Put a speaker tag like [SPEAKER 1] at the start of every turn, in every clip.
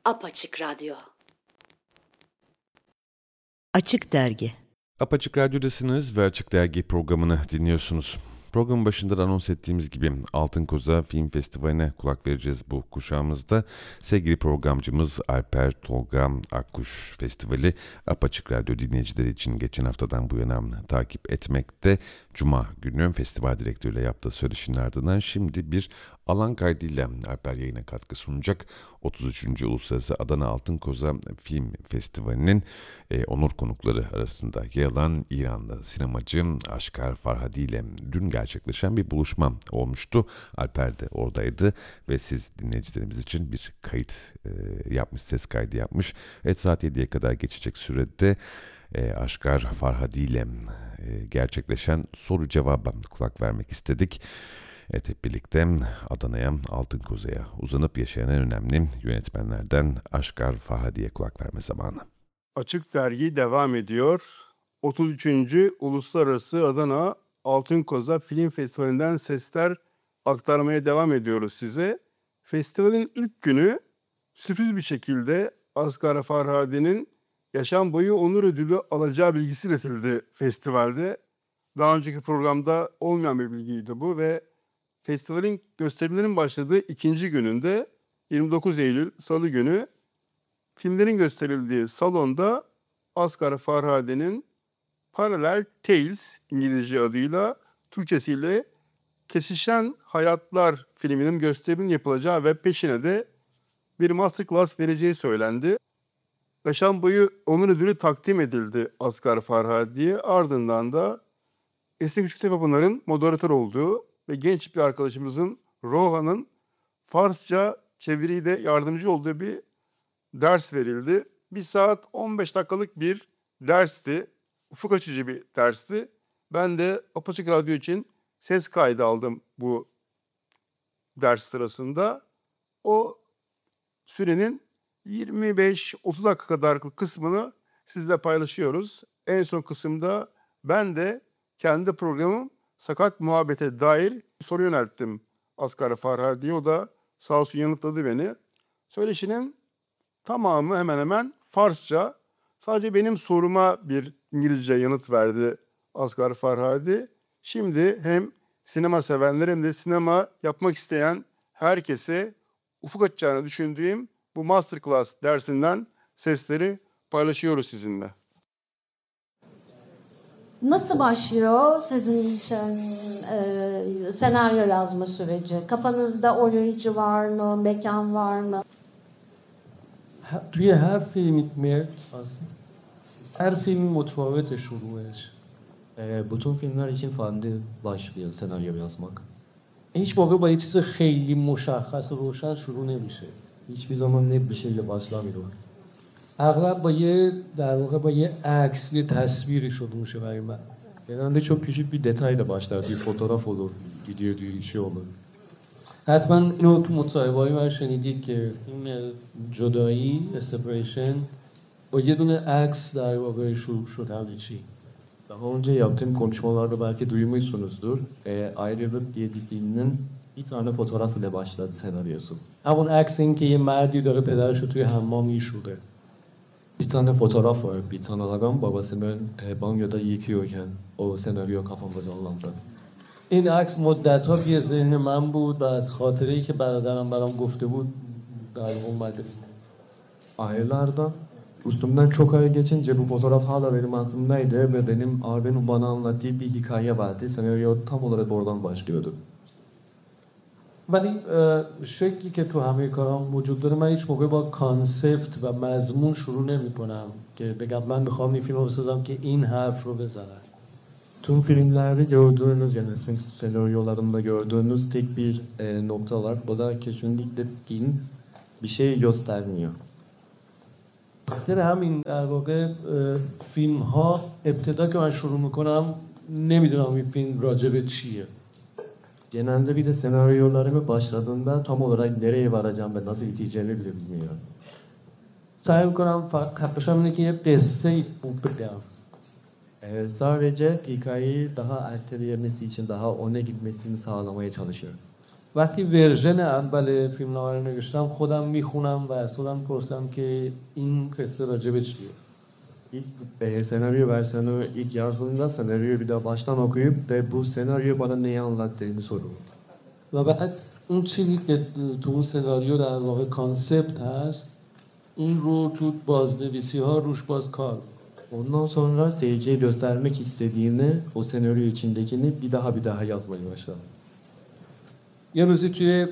[SPEAKER 1] Apaçık Radyo.
[SPEAKER 2] Açık Dergi.
[SPEAKER 3] Apaçık Radyo'dasınız ve Açık Dergi programını dinliyorsunuz. Programın başında da anons ettiğimiz gibi Altın Koza Film Festivali'ne kulak vereceğiz bu kuşağımızda. Sevgili programcımız Alper Tolga Akkuş Festivali Apaçık Radyo dinleyicileri için geçen haftadan bu yana takip etmekte. Cuma günü festival direktörüyle yaptığı söyleşinin ardından şimdi bir alan kaydıyla Alper yayına katkı sunacak. 33. Uluslararası Adana Altın Koza Film Festivali'nin onur konukları arasında yer alan İranlı sinemacı Aşkar Farhadi ile dün gerçekleşen bir buluşma olmuştu. Alper de oradaydı ve siz dinleyicilerimiz için bir kayıt yapmış, ses kaydı yapmış. Saat 7'ye kadar geçecek sürede Aşkar Farhadi ile gerçekleşen soru cevaba kulak vermek istedik. Evet, hep birlikte Adana'ya, Altın Koza'ya uzanıp yaşayan en önemli yönetmenlerden Aşkar Farhadi'ye kulak verme zamanı.
[SPEAKER 4] Açık Dergi devam ediyor. 33. Uluslararası Adana Altın Koza Film Festivali'nden sesler aktarmaya devam ediyoruz size. Festivalin ilk günü sürpriz bir şekilde Aşkar Farhadi'nin yaşam boyu onur ödülü alacağı bilgisi iletildi festivalde. Daha önceki programda olmayan bir bilgiydi bu ve festivalin gösterimlerin başladığı ikinci gününde 29 Eylül Salı günü filmlerin gösterildiği salonda Aşkar Farhadi'nin Parallel Tales İngilizce adıyla Türkçesiyle Kesişen Hayatlar filminin gösteriminin yapılacağı ve peşine de bir masterclass vereceği söylendi. Yaşam boyu onur ödülü takdim edildi Aşkar Farhadi'ye. Ardından da Esin Küçüktepe'nin moderatör olduğu ve genç bir arkadaşımızın Rohan'ın Farsça çeviriyi de yardımcı olduğu bir ders verildi. 1 saat 15 dakikalık bir dersti. Ufuk açıcı bir dersti. Ben de Apaçık Radyo için ses kaydı aldım bu ders sırasında. O sürenin 25-30 dakika kadarlık kısmını sizle paylaşıyoruz. En son kısımda ben de kendi programım Sakat Muhabbet'e dair bir soru yönelttim Aşkar Farhadi'ye. O da sağ olsun yanıtladı beni. Söyleşinin tamamı hemen hemen Farsça. Sadece benim soruma bir İngilizce yanıt verdi Aşkar Farhadi. Şimdi hem sinema sevenler hem de sinema yapmak isteyen herkese ufuk açacağını düşündüğüm bu masterclass dersinden sesleri paylaşıyoruz sizinle.
[SPEAKER 5] Nasıl başlıyor sizin için senaryo yazma süreci? Kafanızda oyuncu var mı, mekan var mı?
[SPEAKER 6] توی هر فیلمی مرد her filmin متفاوت شروعش.
[SPEAKER 7] Bütün filmler için farklı başlıyor senaryo yazmak.
[SPEAKER 6] هیچ موقع با یه چیز خیلی مشخص و روشن شروع نمیشه.
[SPEAKER 7] Hiçbir zaman net bir şeyle başlamıyor.
[SPEAKER 6] اغلب با یه در واقع با یه عکس یه تصویری شروع میشه برای من.
[SPEAKER 7] Genelde çok küçük bir detayla başlar. Bir fotoğraf olur, video bir şey olur.
[SPEAKER 6] حتما اینو تو مصاحبه‌های من شنیدید که این جدایی separation با یه دونه عکس در واقع شروع شدن چی.
[SPEAKER 7] Daha önce yaptığım konuşmalarda belki duymuşsunuzdur. Ayrılık diye bir filmin bir tane fotoğraf ile başladı senaryosu.
[SPEAKER 6] همون عکس این که یه مردی داره پدرش رو توی حمام میشوره.
[SPEAKER 7] Bir tane fotoğraf var. Bir tane adam babasını banyoda yıkıyorken o senaryo kafamda canlandı.
[SPEAKER 6] این عکس مدت‌ها توی ذهن من بود و از خاطره‌ای که برادرم برام گفته بود در اومده.
[SPEAKER 7] Aylardan üstümden çok ay geçince bu fotoğraf hala benim aklımdaydı ve benim abimin bana anlattığı bir hikaye vardı. Senaryo tam olarak oradan başlıyordu.
[SPEAKER 6] ولی شکلی که تو همه کارام وجود داره من هیچ موقع با کانسپت و مضمون شروع نمی‌کنم که بگم من می‌خوام این فیلمو بسازم که این حرف رو بزنه.
[SPEAKER 7] Tüm filmlerde gördüğünüz yani senaryolarında gördüğünüz tek bir nokta var. O da kesinlikle film bir şey göstermiyor.
[SPEAKER 6] در همین در واقع فیلم ها ابتدا که من شروع میکنم نمیدونم این فیلم راجع به چیه.
[SPEAKER 7] Genelde bir de senaryolarımı başladığımda tam olarak nereye varacağım ve nasıl biteceğini bile bilmiyorum.
[SPEAKER 6] سعی میکنم فقط باشم اینه که یه قصه بگم.
[SPEAKER 7] Sadece hikayeyi daha erteleyemesi için, daha öne gitmesini sağlamaya çalışıyorum.
[SPEAKER 6] وقتی ورژن اول فیلمنامه رو نوشتم خودم میخونم و از خودم پرسم که این قصه راجع به چیه.
[SPEAKER 7] İlk senaryo versiyonu ilk yazdığımda senaryoyu bir daha baştan okuyup ve bu senaryo bana neyi anlattığını soruyorum.
[SPEAKER 6] و بعد اون چیزی که تو اون سناریو در واقع کانسپت هست این رو تو بازنویسی ها روش باز کار.
[SPEAKER 7] Ondan sonra seyirciye göstermek istediğini, o senaryo içindekini bir daha yazmaya başladım.
[SPEAKER 6] یه روزی توی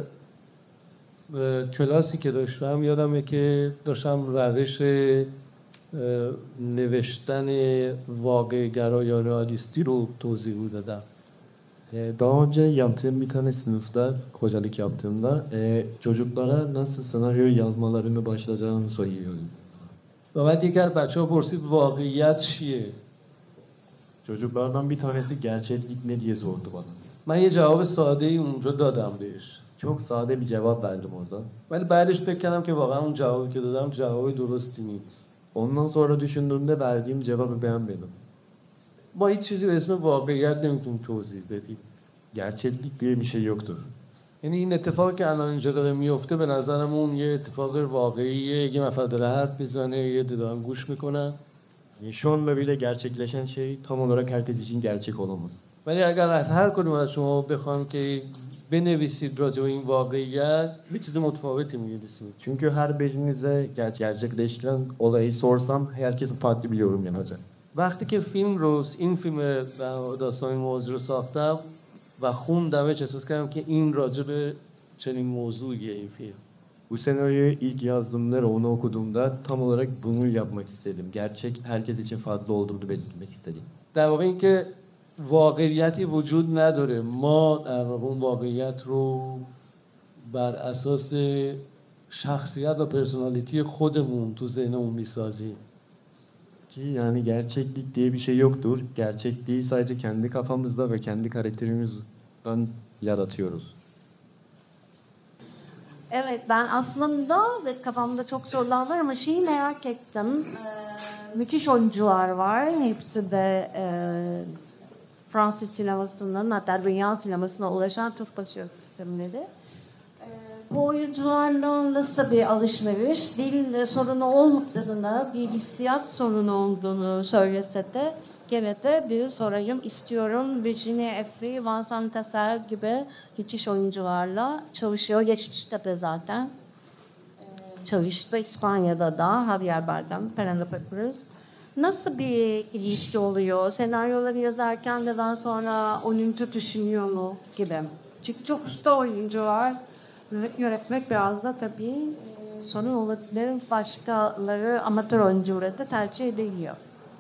[SPEAKER 6] کلاسی که داشتم یادمه که داشتم روش نوشتن واقع‌گرا یا رئالیستی رو توضیح میدادم.
[SPEAKER 7] Daha önce yaptığım bir tane sınıfta, hocalık yaptığımda çocuklara nasıl senaryo yazmalarını başlayacağını söylüyorum.
[SPEAKER 6] و بعد یکی از بچه‌ها پرسید واقعیت چیه؟
[SPEAKER 7] Çocuklardan bir tanesi gerçeklik ne diye sordu bana.
[SPEAKER 6] من یه جواب ساده ای اونجا دادم بهش.
[SPEAKER 7] Çok sade bir cevap verdim orada.
[SPEAKER 6] ولی بعدش فکر کردم که واقعا اون جوابی که دادم جواب درستی نیست.
[SPEAKER 7] Ondan sonra düşündüğümde verdiğim cevabı beğenmedim.
[SPEAKER 6] ما هیچ چیزی به اسم واقعیت نمیتونیم توضیح بدیم.
[SPEAKER 7] Gerçeklik diye bir şey yoktur.
[SPEAKER 6] یعنی این اتفاقی که الان اینجا داره میفته به نظرم اون یه اتفاق واقعیه. یه نفر داره حرف میزنه، یه دارن گوش میکنن.
[SPEAKER 7] Şu anda bile gerçekleşen şey tam olarak herkes için gerçek olamaz.
[SPEAKER 6] ولی اگر از هر کدوم از شما بخوام که بنویسید راجع به این واقعیت یه چیز متفاوتی می‌نویسید.
[SPEAKER 7] Çünkü her birinize gerçekleştiren olayı sorsam herkes farklı bir yorum yapacak.
[SPEAKER 6] وقتی که فیلم رو این فیلم داستان موضوع رو ساختم و خوندمش احساس کردم که این راجع به چنین موضوعیه این فیلم.
[SPEAKER 7] Bu senaryoyu ilk yazdığımda, onu okuduğumda tam olarak bunu yapmak istedim. Gerçek herkes için farklı olduğunu belirtmek istedim.
[SPEAKER 6] در واقع این که واقعیتی وجود نداره. ما در واقع اون واقعیت رو بر اساس شخصیت و پرسونالیتی خودمون تو ذهنمون میسازیم.
[SPEAKER 7] Ki yani gerçeklik diye bir şey yoktur. Gerçekliği sadece kendi kafamızda ve kendi karakterimizden yaratıyoruz.
[SPEAKER 5] Evet, ben aslında ve kafamda çok sorular var ama şeyi merak ettim. Müthiş oyuncular var. Hepsi de Fransız sinemasının hatta dünya sinemasına ulaşan çok başarılı isimleri. Bu oyuncularla nasıl bir alışveriş, dil sorunu olmadığını, bir hissiyat sorunu olduğunu söylese de gene de bir sorayım istiyorum. Virginia Efri, Vincent Cassel gibi müthiş oyuncularla çalışıyor. Geçmişte de zaten çalıştı. İspanya'da da Javier Bardem, Penélope Cruz. Nasıl bir ilişki oluyor? Senaryoları yazarken de daha sonra oyuncu düşünüyor mu gibi. Çünkü çok usta oyuncu var. Yönetmek biraz da tabii sorun olabilir. Başkaları amatör oyuncuları da tercih ediliyor.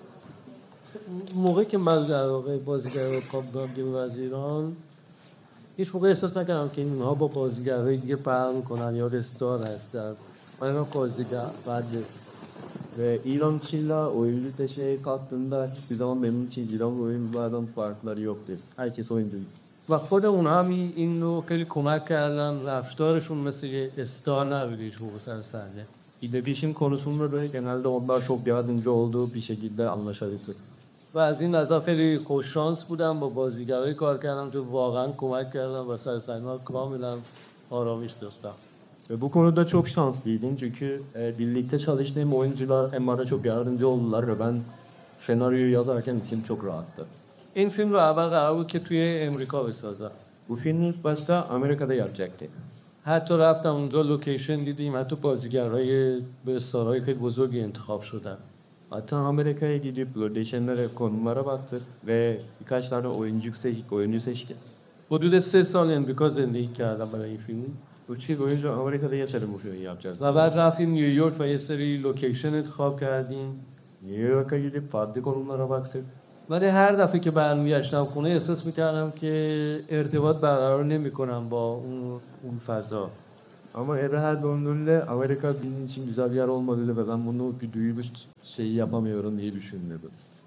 [SPEAKER 6] موقعی که من در واقع بازیگر رو خواب بیام از ایران هیچ موقع احساس نکردم که اینها با بازیگرهای دیگه فرق میکنن یا رستار هستن. من اینا بازیگر بعد
[SPEAKER 7] Ve İran Çin'le oyuncu teşeğe kalktığında hiçbir zaman benim için İran oyunculardan farkları yoktur. Herkes oyuncu.
[SPEAKER 6] و خود اونها هم این رو خیلی کمک کردن. رفتارشون مثل یه استار نبوده هیچ موقع سر صحنه.
[SPEAKER 7] İletişim konusunda da genelde onlar çok yardımcı olduğu bir şekilde anlaşabiliriz.
[SPEAKER 6] و از این نظر خیلی خوششانس بودم با بازیگرایی کار کردم که واقعا کمک کردن و سر صحنه کاملا آرامش داشتم.
[SPEAKER 7] Ve bu konuda çok şanslıydım çünkü birlikte çalıştığım oyuncular hem bana çok yardımcı oldular ve ben senaryoyu yazarken içim çok rahattı.
[SPEAKER 6] این فیلم رو اول قرار بود که توی امریکا بسازم.
[SPEAKER 7] Bu filmi ilk başta Amerika'da yapacaktı.
[SPEAKER 6] حتی رفتم اونجا لوکیشن دیدیم، حتی بازیگرای به سالهای خیلی بزرگی انتخاب شدن.
[SPEAKER 7] Hatta Amerika'ya gidip location'lara, konumlara baktık ve birkaç tane oyuncu seçtik.
[SPEAKER 6] حدود 3 سال امریکا زندگی کردم برای این فیلم.
[SPEAKER 7] 3 yıl boyunca Amerika'da yaşadım bu filmi yapacağız.
[SPEAKER 6] و بعد رفتیم نیویورک و یه سری لوکیشن انتخاب کردیم.
[SPEAKER 7] New York'a gidip farklı konumlara baktık.
[SPEAKER 6] ولی هر دفعه که برمیگشتم خونه احساس میکردم که ارتباط برقرار نمیکنم با اون فضا.
[SPEAKER 7] Ama eve her döndüğümde Amerika benim için güzel bir yer olmadığını ve ben bunu bir duymuş şeyi yapamıyorum diye düşünüyordum.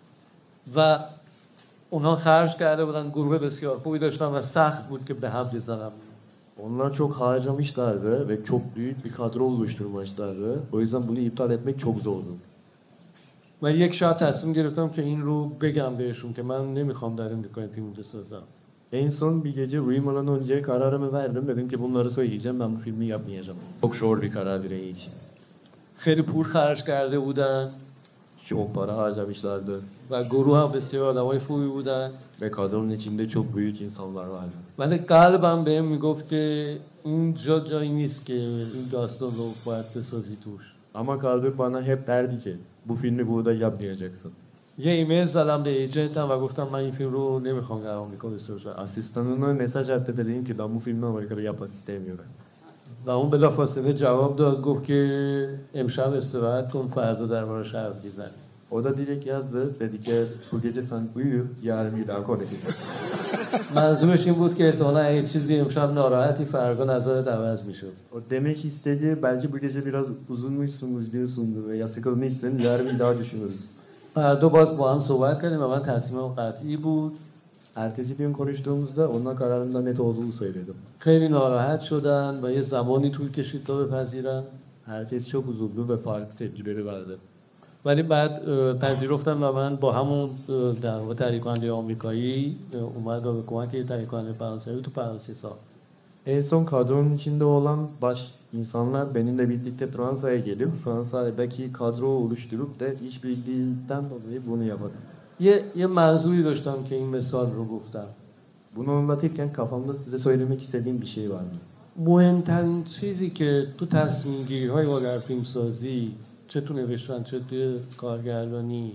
[SPEAKER 6] و اونها خرج کرده بودن، گروه بسیار خوبی داشتن و سخت بود که به هم بزنم.
[SPEAKER 7] Onlar çok harcamışlardı ve çok büyük bir kadro oluşturmuşlardı. O yüzden bunu iptal etmek çok zordu.
[SPEAKER 6] و یک شب تصمیم گرفتم که این رو بگم بهشون که من نمیخوام در امریکا این فیلم بسازم.
[SPEAKER 7] En son bir gece uyumadan önce kararımı verdim. Dedim ki bunları söyleyeceğim, ben bu filmi yapmayacağım. Çok zor bir karar birey için.
[SPEAKER 6] خیلی پول خرج کرده بودن
[SPEAKER 7] Çok para harcamışlardı.
[SPEAKER 6] و گروه هم بسیار آدمای خوبی بودن
[SPEAKER 7] Ve kadronun içinde çok büyük insanlar vardı.
[SPEAKER 6] ولی قلبم بهم میگفت که اینجا جایی نیست که این داستان رو باید بسازی توش.
[SPEAKER 7] Ama kalbim bana hep derdi ki bu filmi burada yapmayacaksın.
[SPEAKER 6] یه ایمیل زدم به ایجنتم و گفتم من این فیلم رو نمیخوام در آمریکا بسازم.
[SPEAKER 7] Asistanına mesaj attı, dedim ki ben bu filmi Amerika'da yapmak istemiyorum.
[SPEAKER 6] و اون بلافاصله جواب داد، گفت که امشب استراحت کن فردا دربارش حرف میزنیم.
[SPEAKER 7] O da direkt yazdı, dedi ki bu gece sen uyu, yarın bir daha konuşuruz.
[SPEAKER 6] منظورش این بود که احتمالاً اگه چیزی امشب ناراحتی فردا نظرت عوض میشد.
[SPEAKER 7] O demek istedi, belki bu gece biraz uzunmuşsun, üzgünsün veya sıkılmışsın, yarın bir daha düşünürüz.
[SPEAKER 6] فردا باز با هم صحبت کردیم و من تصمیمم قطعی بود.
[SPEAKER 7] Ertesi gün konuştuğumuzda ona kararında net olduğunu söyledim.
[SPEAKER 6] خیلی ناراحت شدن و یه زمانی طول کشید تا بپذیرن.
[SPEAKER 7] Herkes çok üzüldü ve farklı tepkileri verdi.
[SPEAKER 6] ولی بعد پذیرفتن و من با همون در واقع تهیه کننده آمریکایی اومد و به کمک تهیه کننده فرانسوی تو فرانسه ساخت.
[SPEAKER 7] En son kadronun içinde olan baş insanlar benimle birlikte Fransa'ya gelip Fransa'daki kadro oluşturup da işbirliğinden dolayı bunu yapalım.
[SPEAKER 6] یه منظوری داشتم که این مثال رو گفتم.
[SPEAKER 7] Bunu anlatırken kafamda size söylemek istediğim bir şey vardı.
[SPEAKER 6] مهمترین چیزی که تو تصمیم گیری های ما در فیلم سازی، چه تو نوشتن چه تو کارگردانی،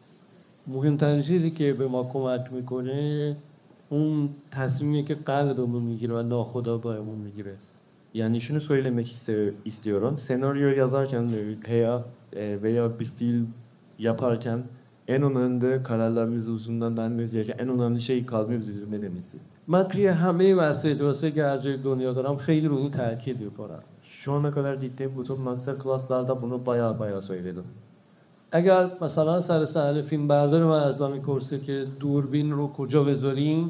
[SPEAKER 6] مهمترین چیزی که به ما کمک میکنه اون تصمیمی که قلبمون میگیره و ناخودآگاهمون میگیره.
[SPEAKER 7] Yani şunu söylemek istiyorum. Senaryo yazarken veya bir film yaparken en önemli kararlarımızı uzundan vermemiz gereken en önemli şey kalbimiz bizim demesi.
[SPEAKER 6] من توی همه وسایل واسه گرجه دنیا دارم خیلی رو این تاکید میکنم.
[SPEAKER 7] Şu ana kadar gittiğim bütün master class'larda bunu bayağı söyledim.
[SPEAKER 6] اگر مثلا سر صحنه فیلم بردار من از من میپرسه که دوربین رو کجا بذاریم،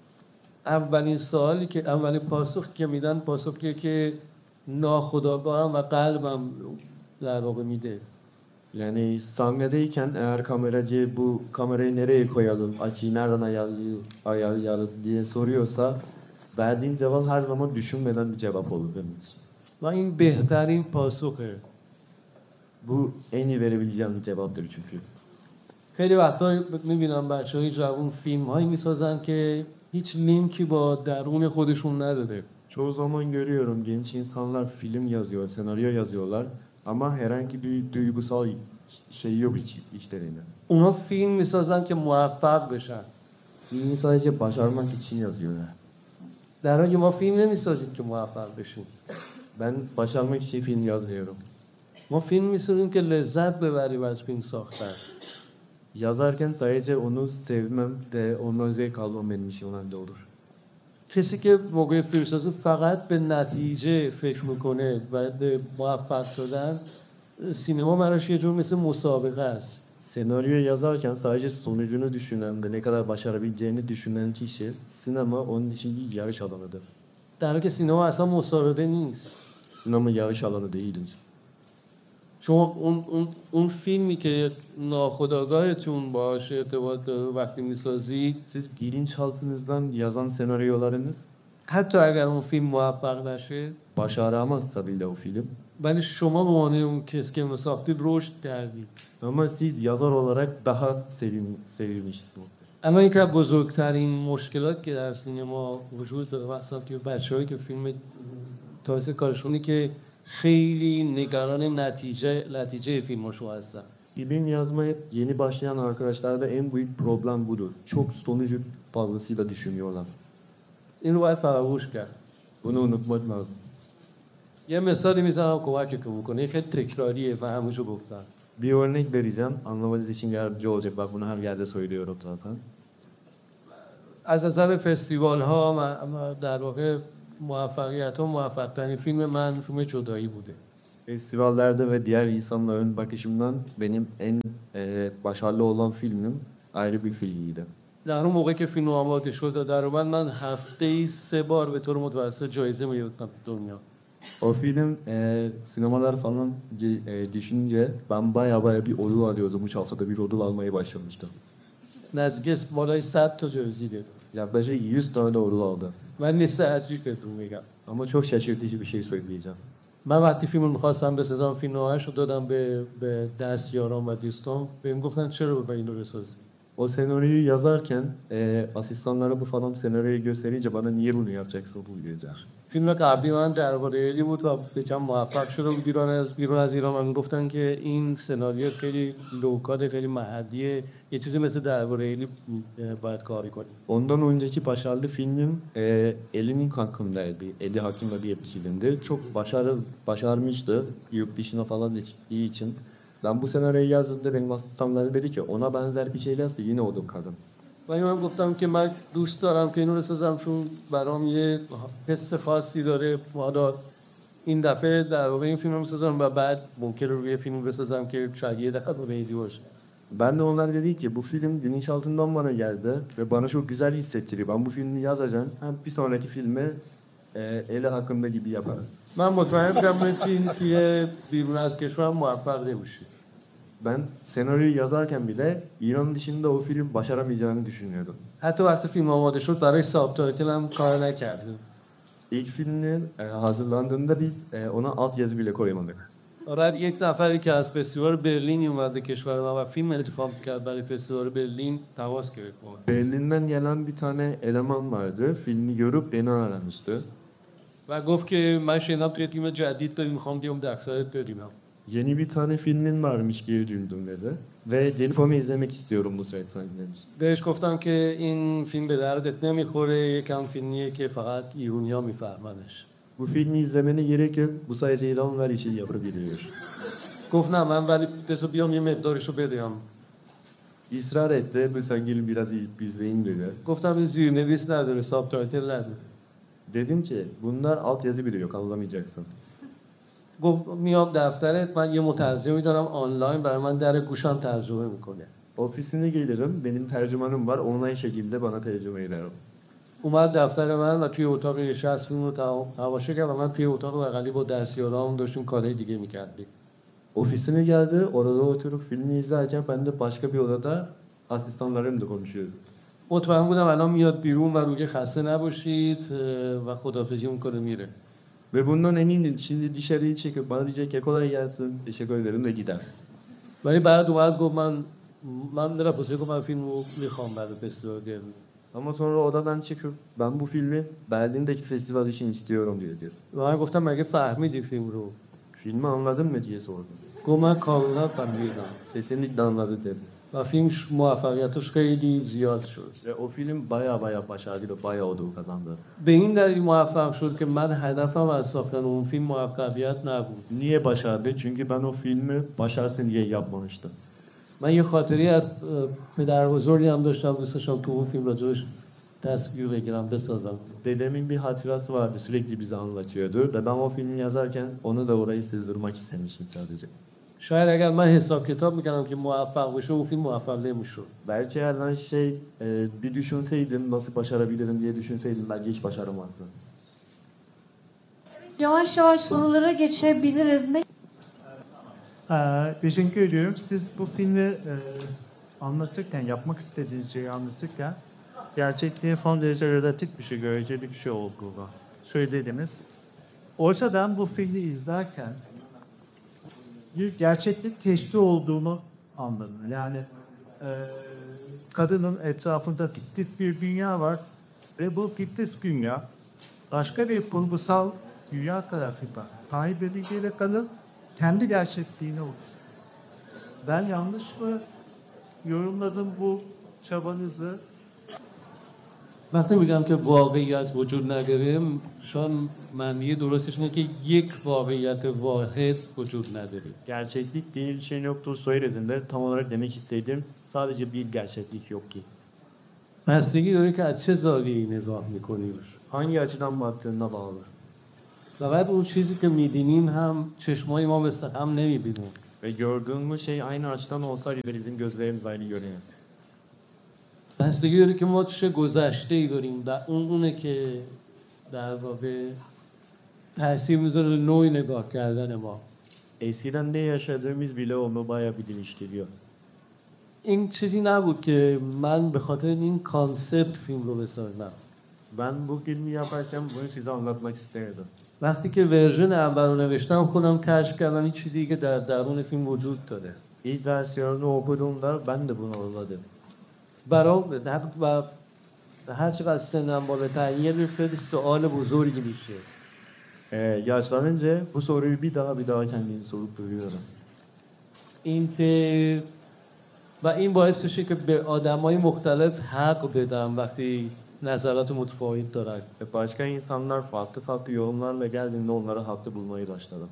[SPEAKER 6] اولین سوالی که اولین پاسخ که میدن پاسخیه که ناخودآگاهم و قلبم در واقع میده.
[SPEAKER 7] Yani sahnedeyken eğer kameracı bu kamerayı nereye koyalım, açıyı nereden ayarlayalım diye soruyorsa verdiğim cevap her zaman düşünmeden bir cevap olur benim için.
[SPEAKER 6] و این بهترین پاسخه.
[SPEAKER 7] Bu en iyi verebileceğim bir cevaptır çünkü.
[SPEAKER 6] خیلی وقتا میبینم بچه‌های جوان فیلم هایی میسازن که هیچ لینکی با درون خودشون نداره.
[SPEAKER 7] Çoğu zaman görüyorum genç insanlar film yazıyor, senaryo yazıyorlar ama herhangi bir duygusal şey yok içlerinde.
[SPEAKER 6] اونا فیلم میسازن که موفق بشن.
[SPEAKER 7] Filmi sadece başarmak için yazıyorlar.
[SPEAKER 6] در حالی که ما فیلم نمیسازیم که موفق بشیم.
[SPEAKER 7] Ben başarmak için film yazmıyorum.
[SPEAKER 6] ما فیلم میسازیم که لذت ببریم از فیلم ساختن.
[SPEAKER 7] Yazarken sadece onu sevmem de ondan zevk almam benim için önemli olur.
[SPEAKER 6] کسی که موقع فیلمسازی فقط به نتیجه فکر میکنه و به موفق شدن، سینما براش یه جور مثل مسابقه است.
[SPEAKER 7] Senaryo yazarken sadece sonucunu düşünen ve ne kadar başarabileceğini düşünen kişi sinema onun için bir yarış alanıdır.
[SPEAKER 6] در حالی که سینما اصلا مسابقه نیست.
[SPEAKER 7] Sinema yarış alanı değildir.
[SPEAKER 6] شما اون فیلمی که ناخودآگاهتون باهاش ارتباط داره وقتی میسازید،
[SPEAKER 7] Siz bilinçaltınızdan yazan senaryolarınız
[SPEAKER 6] حتی اگر اون فیلم موفق نشه،
[SPEAKER 7] başaramazsa bile o film,
[SPEAKER 6] ولی شما به عنوان اون کسی که ساختید رشد کردید.
[SPEAKER 7] ama siz yazar olarak daha sevilmişsiniz.
[SPEAKER 6] اما یکی از بزرگترین مشکلات که در سینما وجود داره مثلا که بچه‌هایی که فیلم تازه کارشونه که خیلی نگران نتیجه فیلمشون هستن.
[SPEAKER 7] Film yazmaya yeni başlayan arkadaşlarda en büyük problem budur. Çok sonucu fazlasıyla düşünüyorlar.
[SPEAKER 6] این رو باید فراموش کرد.
[SPEAKER 7] Bunu unutmak lazım.
[SPEAKER 6] یه مثالی میزنم کمکتون میکنه، خیلی تکراریه و همونجا گفتم.
[SPEAKER 7] Bir örnek vereceğim. Anlamanız için yardımcı olacak. Bak bunu her yerde söylüyorum zaten.
[SPEAKER 6] از نظر فستیوال ها در واقع موفقیت ها موفق‌ترین فیلم من فیلم جدایی بوده.
[SPEAKER 7] Festivallerde ve diğer insanların bakışımdan benim en başarılı olan filmim ayrı bir filmiydi.
[SPEAKER 6] در اون موقع که فیلم آماده شد و در اومد من هفته‌ای 3 بار به طور متوسط جایزه می‌گرفتم دنیا.
[SPEAKER 7] O film sinemalar falan düşününce ben baya bir ödül alıyordum. Uç haftada bir ödül almaya başlamıştım.
[SPEAKER 6] نزدیک بالای 100 تا جایزه داد.
[SPEAKER 7] Yaklaşık 100 tane doğru aldı.
[SPEAKER 6] من نیست عجیب بهتون میگم.
[SPEAKER 7] Ama çok şaşırtıcı bir şey söyleyeceğim.
[SPEAKER 6] من وقتی فیلم رو میخواستم بسازم فیلم نهایش رو دادم به دستیاران و دوستان بهم گفتن چرا به اینو بسازی.
[SPEAKER 7] O senaryoyu yazarken asistanlarımı falan senaryoyu gösterince bana niye bunu yapacaksın bu dediler.
[SPEAKER 6] فیلم قبلی من درباره ایلی بود و یکم موفق شده بود بیرون از ایران من گفتن که این سناریو خیلی لوکال خیلی محلیه یه چیزی مثل درباره ایلی باید کاری کنیم.
[SPEAKER 7] Ondan önceki başarılı filmim Elinin hakkındaydı. Eddie Hakkında diye bir filmdi. Çok başarmıştı. Yurt dışına falan da çıktığı için. Ben bu senaryoyu yazdığımda benim asistanlarım dedi ki ona benzer bir şey yazdı yine o da kazan.
[SPEAKER 6] و من گفتم که من دوست دارم که اینو بسازم چون برام یه حس خاصی داره حالا این دفعه در واقع این فیلم رو میسازم و بعد ممکنه روی فیلم بسازم که شاید یه دقیقه بیزی باشه.
[SPEAKER 7] Ben de onlar dedi ki bu film bilinçaltından bana geldi ve bana çok güzel hissettiriyor. Ben bu filmi yazacağım. Hem bir sonraki filmi Eli hakkında gibi yaparız.
[SPEAKER 6] من مطمئن بودم این فیلم توی بیرون از کشورم موفق نمیشه.
[SPEAKER 7] Ben senaryoyu yazarken bile İran dışında o film başaramayacağını düşünüyordum.
[SPEAKER 6] حتی وقتی فیلم آماده شد برای ساب تایتل هم کار نکردیم.
[SPEAKER 7] İlk filmin hazırlandığında biz ona altyazı bile koyamadık.
[SPEAKER 6] بعد یک نفری که از فستیوال برلین اومده کشور ما و فیلم انتخاب کرد برای فستیوال برلین تماس گرفت با من.
[SPEAKER 7] Berlin'den gelen bir tane eleman vardı. Filmi görüp beni aramıştı.
[SPEAKER 6] و گفت که من شنیدم توی تیم جدید داری میخوام بیام دفترت ببینم.
[SPEAKER 7] Yeni bir tane filmin varmış diye duydum dedi. Ve gelip onu izlemek istiyorum bu sayede demiş.
[SPEAKER 6] بهش گفتم که این فیلم به دردت نمیخوره یکم فیلمیه که فقط ایرونیا میفهمنش.
[SPEAKER 7] Bu filmi izlemene gerek yok. Bu sayede İranlılar için yapabiliyor.
[SPEAKER 6] گفت نه من ولی بذار بیام یه مقدارشو بدم.
[SPEAKER 7] İsrar etti. Bu sen gelin biraz izleyin dedi.
[SPEAKER 6] گفتم این زیرنویس نداره ساب تایتل نداره.
[SPEAKER 7] Dedim ki bunlar altyazı bile yok anlamayacaksın.
[SPEAKER 6] گفت میام دفترت من یه مترجمی دارم آنلاین برای من در گوشم ترجمه میکنه.
[SPEAKER 7] Ofisine gelirim. Benim tercümanım var. Online şekilde bana tercüme eder.
[SPEAKER 6] اومد دفتر من و توی اتاق نشست فیلم رو تماشا کرد و من توی اتاق بغلی با دستیارام داشتیم کارهای دیگه میکردیم.
[SPEAKER 7] Ofisine geldi. Orada oturup filmi izlerken ben de başka bir odada asistanlarımla konuşuyordum.
[SPEAKER 6] مطمئن بودم الان میاد بیرون و روی خسته نباشید و خداحافظی میکنه میره.
[SPEAKER 7] Ve bundan emindim. Şimdi dışarıyı çekip bana diyecek ki kolay gelsin. Teşekkür ederim ve gider.
[SPEAKER 6] ولی بعد اومد گفت من دارم پسه که من فیلم رو میخوام برای فستیوال برلین.
[SPEAKER 7] Ama sonra odadan çıkıp ben bu filmi Berlin'deki festival için istiyorum diyor.
[SPEAKER 6] و من گفتم مگه فهمیدی فیلم رو؟
[SPEAKER 7] Filmi anladın mı diye sordum.
[SPEAKER 6] گفت من کاملا فهمیدم.
[SPEAKER 7] Kesinlikle anladı dedim.
[SPEAKER 6] و فیلم موفقیتش خیلی زیاد شد.
[SPEAKER 7] Ve o film baya başarılı, baya ödül kazandı.
[SPEAKER 6] به این دلیل موفق شد که من هدفم از ساختن اون فیلم موفقیت نبود.
[SPEAKER 7] Niye başardı? Çünkü ben o filmi başarsın diye yapmamıştım.
[SPEAKER 6] من یه خاطری از پدر بزرگی هم داشتم دوست داشتم تو اون فیلم راجعش تصویر بگیرم بسازم.
[SPEAKER 7] Dedemin bir hatırası vardı, sürekli bize anlatıyordu. Ve ben o filmi yazarken onu da orayı sığdırmak istemişim sadece.
[SPEAKER 6] شاید اگر من حساب کتاب میکردم که موفق بشه اون فیلم موفق نمیشد.
[SPEAKER 7] Belki eğer ben bir düşünseydim, nasıl başarabilirim diye düşünseydim belki hiç başaramazdım.
[SPEAKER 5] Yavaş yavaş sorulara geçebiliriz.
[SPEAKER 1] Teşekkür ediyorum. Siz bu filmi anlatırken, yapmak istediğiniz şeyi anlatırken gerçekliğe son derece relatif bir şey, göreceli bir şey olduğunu söylediniz. Oysa ben bu filmi izlerken bir gerçeklik keşfi olduğunu anladım. Yani kadının etrafında fiktif bir dünya var ve bu fiktif dünya başka bir kurgusal dünya tarafından takip edildiğiyle kadın kendi gerçekliğini oluştur. Ben yanlış mı yorumladım bu çabanızı?
[SPEAKER 6] وقتی میگم که واقعیت وجود نداره شاید معنی درستش اینه که یک واقعیت واحد وجود نداره.
[SPEAKER 7] Gerçeklik diye bir şey yoktur söylediğinde tam olarak demek istediğim sadece bir gerçeklik yok ki.
[SPEAKER 6] بستگی داره که از چه زاویه‌ای نگاه می‌کنی روش.
[SPEAKER 7] Hangi açıdan baktığına bağlı.
[SPEAKER 6] و بعد اون چیزی که می‌بینیم هم چشمای ما مثل هم نمی‌بینه.
[SPEAKER 7] Ve gördüğümüz şey aynı açıdan olsaydı bizim gözlerimiz aynı göremeyiz.
[SPEAKER 6] بستگی داره که ما چه گذشته‌ای داریم و اونه که در واقع تاثیر میذاره نوع نگاه کردن ما.
[SPEAKER 7] Eskiden ne yaşadığımız bile onu bayağı bir değiştiriyor.
[SPEAKER 6] این چیزی نبود که من به خاطر این کانسپت فیلم رو بسازم.
[SPEAKER 7] Ben bu filmi yaparken bunu size anlatmak isterdim.
[SPEAKER 6] وقتی که ورژن اول رو نوشتم خودم کشف کردم این چیزی که در درون فیلم وجود داره.
[SPEAKER 7] İlk versiyonunu okuduğumda ben de bunu anladım.
[SPEAKER 6] برام و هر چقدر سنم بالاتر یه خیلی سوال بزرگی میشه.
[SPEAKER 7] Yaşlanınca bu soruyu bir daha kendimi sorup duruyorum.
[SPEAKER 6] این که و این باعث میشه که به آدمای مختلف حق بدم وقتی نظرات متفاوت دارن.
[SPEAKER 7] Başka insanlar farklı yorumlarla geldiğinde onları haklı bulmayı başladım.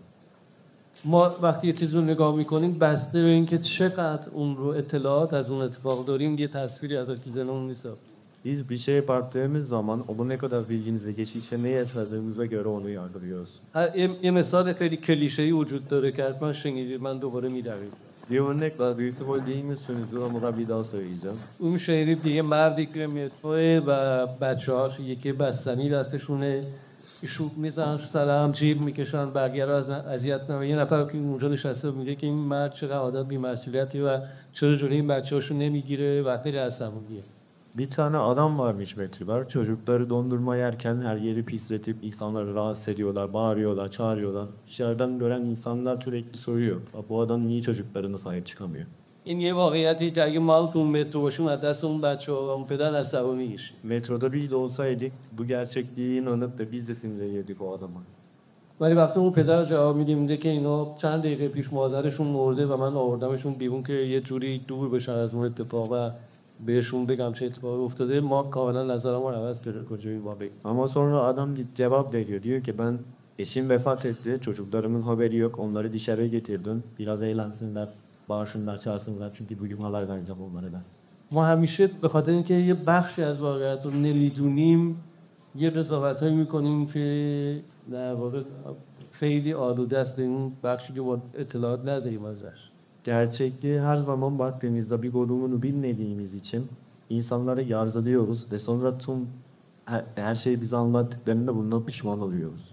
[SPEAKER 6] ما وقتی یه چیز رو نگاه میکنیم بسته به اینکه چقدر اون رو اطلاعات از اون اتفاق داریم یه تصویری از تو ذهنمون میسازه.
[SPEAKER 7] Biz bir şeye baktığımız zaman onu ne kadar bilgimize geçişe ne yaşadığımıza göre onu yargılıyoruz.
[SPEAKER 6] یه مثال خیلی کلیشه‌ای وجود داره که حتما شنیدید من دوباره میدوید.
[SPEAKER 7] Bir örnek var, büyük ihtimal değinmişsinizdir ama bir daha söyleyeceğim.
[SPEAKER 6] اون شنیدید یه مردی که میتوه و بچه‌هاش یکی بستنی دستشونه شوک میزنن سلام جیب میکشن بقیه رو از اذیت نمیکنن. یه نفر که اونجا نشسته میگه که این مرد چقدر آدم بی‌مسئولیتی و چرا جلوی این بچه‌هاشو نمیگیره و خیلی عصبانیه.
[SPEAKER 7] Bir tane adam varmış metrolar. Çocukları dondurma yerken her yeri pisletip insanları rahatsız ediyorlar, bağırıyorlar, çağırıyorlar. Dışarıdan gören insanlar sürekli soruyor. Bu adam niye çocuklarına sahip çıkamıyor?
[SPEAKER 6] این یه واقعیتی که اگه ما تو مترو باشیم از دست اون بچه‌ها و اون پدر عصبانی میشه.
[SPEAKER 7] Metroda biz de olsaydık bu gerçekliği inanıp da biz de sinirlenirdik o adama.
[SPEAKER 6] ولی وقتی اون پدر جواب میده میگه که اینا چند دقیقه پیش مادرشون مرده و من آوردمشون بیرون که یه جوری دور بشن از اون اتفاق و بهشون بگم چه اتفاقی افتاده ما کاملا نظرمون عوض کرده کجایی واقعی.
[SPEAKER 7] Ama sonra adam cevap veriyor. Diyor ki ben eşim vefat etti. Çocuklarımın haberi yok. Onları dışarıya getirdim. Biraz eğlensinler, bağırsınlar, çağırsınlar. Çünkü bugün haber vereceğim onlara ben.
[SPEAKER 6] ما همیشه به خاطر اینکه یه بخشی از واقعیت رو نمیدونیم یه قضاوت‌هایی میکنیم که در واقع خیلی آلوده است این بخشی که با اطلاعات نداریم ازش.
[SPEAKER 7] Gerçekliği her zaman baktığımızda bir konumunu bilmediğimiz için insanları yargılıyoruz ve sonra tüm her şeyi bize anlattıklarında bundan pişman oluyoruz.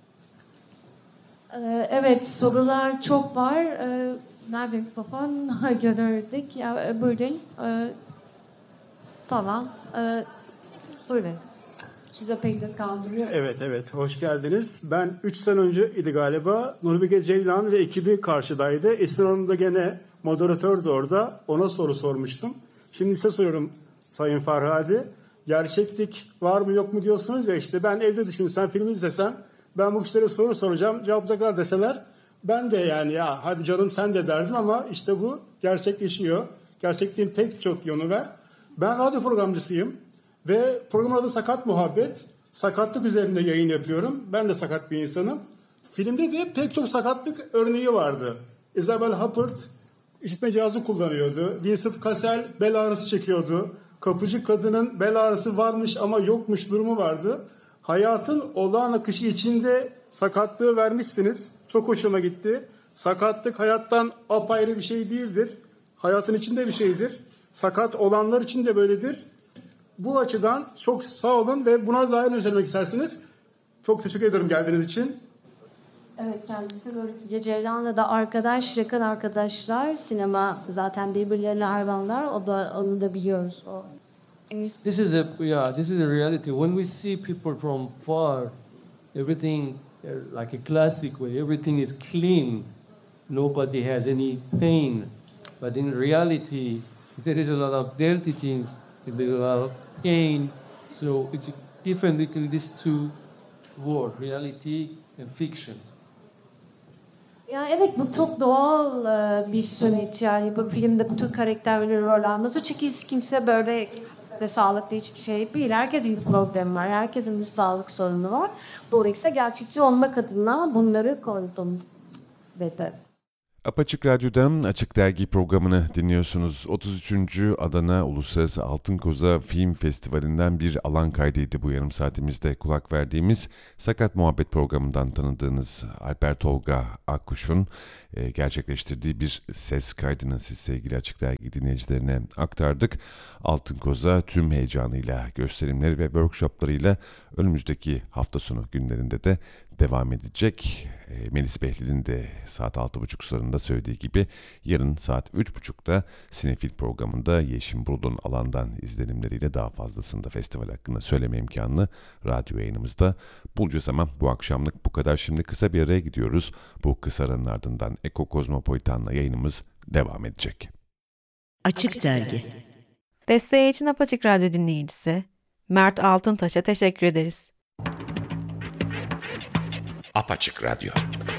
[SPEAKER 5] Evet, sorular çok var. Nerede mikrofon? Görürdük. Ya, buyurun. Tamam. Buyurun. Size pek de kaldırıyor.
[SPEAKER 4] Evet, hoş geldiniz. Ben 3 sene önce idi galiba. Nurbilge Ceylan ve ekibi karşıdaydı. Esin Hanım da gene moderatördü orada. Ona soru sormuştum. Şimdi size soruyorum Sayın Farhadi. Gerçeklik var mı yok mu diyorsunuz ya işte ben evde düşünsem, film izlesem ben bu kişilere soru soracağım, cevaplayacaklar deseler ben de yani ya hadi canım sen de derdim ama işte bu gerçekleşiyor. Gerçekliğin pek çok yönü var. Ben radyo programcısıyım. Ve programın adı Sakat Muhabbet. Sakatlık üzerinde yayın yapıyorum. Ben de sakat bir insanım. Filmde de pek çok sakatlık örneği vardı. Isabel Huppert işitme cihazı kullanıyordu. Vincent Cassel bel ağrısı çekiyordu. Kapıcı kadının bel ağrısı varmış ama yokmuş durumu vardı. Hayatın olağan akışı içinde sakatlığı vermişsiniz. Çok hoşuma gitti. Sakatlık hayattan apayrı bir şey değildir. Hayatın içinde bir şeydir. Sakat olanlar için de böyledir. Bu açıdan çok sağ olun ve buna dair ne söylemek istersiniz? Çok teşekkür ederim geldiğiniz için.
[SPEAKER 5] Evet, kendisi böyle Ceylan'la da arkadaş, yakın arkadaşlar. Sinema zaten birbirlerine hayranlar. Onu da biliyoruz.
[SPEAKER 6] This is a reality. When we see people from far, everything like a classic way, everything is clean. Nobody has any pain. But in reality, there is a lot of dirty things. There's a lot of pain. So it's a difference between these two worlds, reality and fiction.
[SPEAKER 5] Ya evet, bu çok doğal bir süreç yani bu filmde bu tür karakterlerin rol alması çünkü hiç kimse böyle ve sağlıklı hiçbir şey değil. Herkesin bir problemi var, herkesin bir sağlık sorunu var. Dolayısıyla gerçekçi olmak adına bunları koydum dedi.
[SPEAKER 3] Apaçık Radyo'dan Açık Dergi programını dinliyorsunuz. 33. Adana Uluslararası Altın Koza Film Festivali'nden bir alan kaydıydı bu yarım saatimizde kulak verdiğimiz. Sakat Muhabbet programından tanıdığınız Alper Tolga Akkuş'un gerçekleştirdiği bir ses kaydını siz sevgili Açık Dergi dinleyicilerine aktardık. Altın Koza tüm heyecanıyla, gösterimleri ve workshoplarıyla önümüzdeki hafta sonu günlerinde de devam edecek. Melis Behlil'in de saat 6.30 sularında söylediği gibi yarın saat 3.30'da Sinefil programında Yeşim Burul'un alandan izlenimleriyle daha fazlasını da festival hakkında söyleme imkanını radyo yayınımızda bulacağız ama bu akşamlık bu kadar. Şimdi kısa bir araya gidiyoruz. Bu kısa aranın ardından Eko Kozmopolitan'la yayınımız devam edecek.
[SPEAKER 2] Açık Dergi.
[SPEAKER 8] Desteği için Apaçık Radyo dinleyicisi Mert Altıntaş'a teşekkür ederiz.
[SPEAKER 9] Apaçık Radyo.